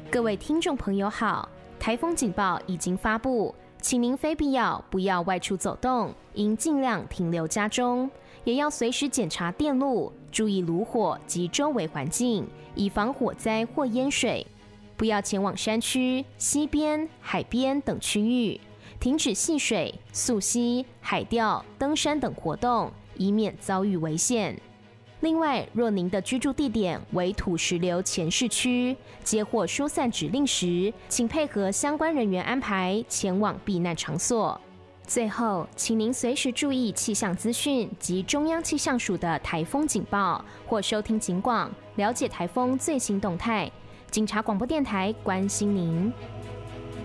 各位听众朋友好，台风警报已经发布，请您非必要不要外出走动，应尽量停留家中，也要随时检查电路，注意炉火及周围环境，以防火灾或淹水。不要前往山区、溪边、海边等区域，停止戏水、溯溪、海钓、登山等活动，以免遭遇危险。另外，若您的居住地点为土石流前市区，接获疏散指令时，请配合相关人员安排前往避难场所。最后，请您随时注意气象资讯及中央气象署的台风警报，或收听警广，了解台风最新动态。警察广播电台关心您。